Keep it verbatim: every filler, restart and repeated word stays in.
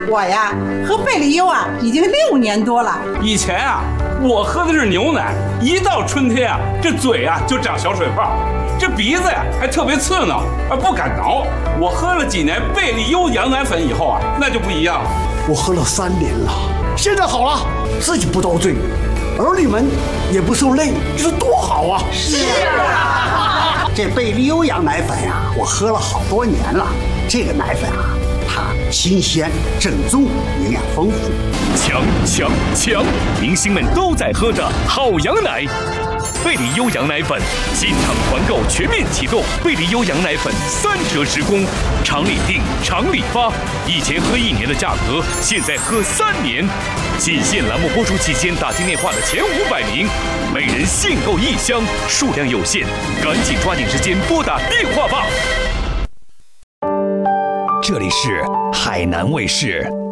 我呀，喝贝利优啊，已经六年多了。 以前啊，我喝的是牛奶，一到春天啊，这嘴啊就长小水泡，这鼻子呀还特别刺挠，啊不敢挠。我喝了几年贝利优羊奶粉以后啊，那就不一样了。 我喝了三年了，现在好了，自己不遭罪，儿女们也不受累，这是多好啊！ 是啊， 这贝利优羊奶粉呀、啊，我喝了好多年了。这个奶粉啊，它新鲜、正宗，营养丰富。 强强强！明星们都在喝的好羊奶。贝利优羊奶粉进场团购全面启动，贝利优羊奶粉三折直供，常理定，常理发。以前喝一年的价格，现在喝三年。仅限栏目播出期间打进电话的前五百名，每人限购一箱，数量有限，赶紧抓紧时间拨打电话吧。 这里是海南卫视。